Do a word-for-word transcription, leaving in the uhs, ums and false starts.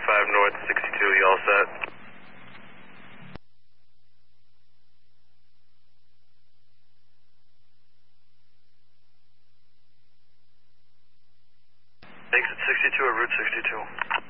twenty-five north, sixty-two, you all set? Exit sixty-two or Route sixty-two?